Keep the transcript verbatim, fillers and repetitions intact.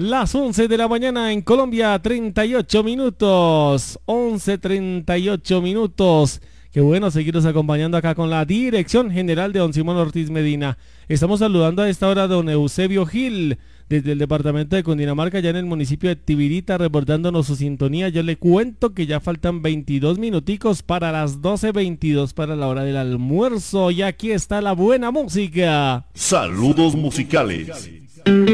Las once de la mañana en Colombia, treinta y ocho minutos. once treinta y ocho minutos. Qué bueno seguirnos acompañando acá con la dirección general de don Simón Ortiz Medina. Estamos saludando a esta hora a don Eusebio Gil, desde el departamento de Cundinamarca, ya en el municipio de Tibirita, reportándonos su sintonía. Yo le cuento que ya faltan veintidós minuticos para las doce veintidós para la hora del almuerzo. Y aquí está la buena música. Saludos musicales.